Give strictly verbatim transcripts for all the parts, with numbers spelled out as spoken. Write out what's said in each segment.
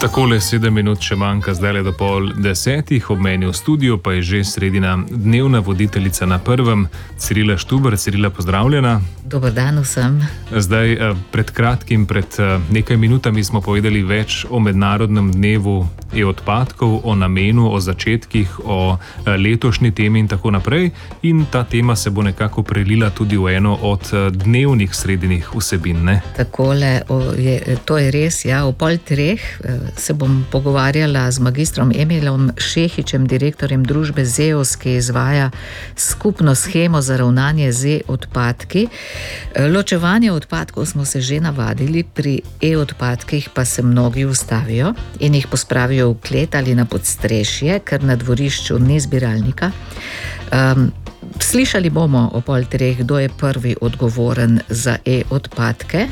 Takole sedem minut še manjka, zdaj le do pol desetih, ob meni v studiu pa je že sredina dnevna voditeljica na prvem, Cirila Štuber. Cirila, pozdravljena. Dober dan vsem. Zdaj, pred kratkim, pred nekaj minutami smo povedali več o mednarodnem dnevu e-odpadkov, o namenu, o začetkih, o letošnji temi in tako naprej. In ta tema se bo nekako prelila tudi v eno od dnevnih sredinih vsebin, ne? Takole, o, je, to je res, ja, o pol treh se bom pogovarjala z magistrom Emilom Šehičem, direktorjem družbe Zeos, ki izvaja skupno shemo za ravnanje z e-odpadki. Ločevanje odpadkov smo se že navadili, pri e-odpadkih pa se mnogi ustavijo in jih pospravijo v klet ali na podstrešje, ker na dvorišču ni zbiralnika. Um, Slišali bomo o pol treh, kdo je prvi odgovoren za e-odpadke.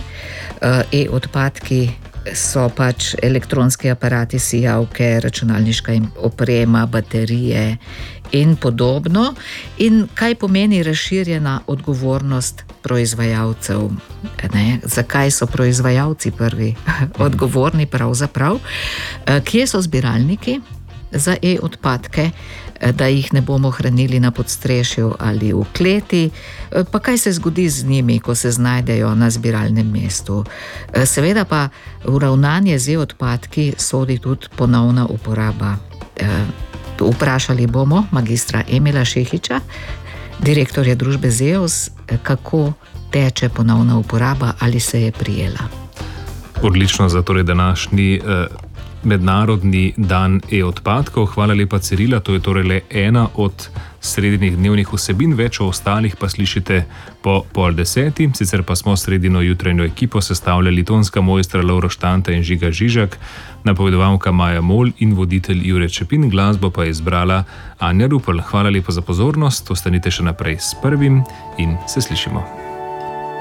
E-odpadki so pač elektronski aparati, sijavke, računalniška oprema, baterije in podobno. In kaj pomeni razširjena odgovornost proizvajalcev? Ne? Zakaj so proizvajalci prvi odgovorni pravzaprav? Kje so zbiralniki za e-odpadke, da jih ne bomo hranili na podstrešju ali v kleti, pa kaj se zgodi z njimi, ko se znajdejo na zbiralnem mestu. Seveda pa v ravnanje z e-odpadki sodi tudi ponovna uporaba. Vprašali bomo magistra Emila Šehiča, direktorja družbe Zeos, kako teče ponovna uporaba, ali se je prijela. Odlično, za torej današnji eh... Mednarodni dan e-odpadkov. Hvala lepa, Cirila, to je torej le ena od sredinih dnevnih vsebin, več o ostalih pa slišite po pol deseti, sicer pa smo sredino jutranjo ekipo sestavljali tonska mojstra Lovro Štanta in Žiga Žižak, napovedovalka Maja Mol in voditelj Jure Čepin, glasbo pa je izbrala Anja Rupel. Hvala lepa za pozornost, ostanite še naprej s prvim in se slišimo.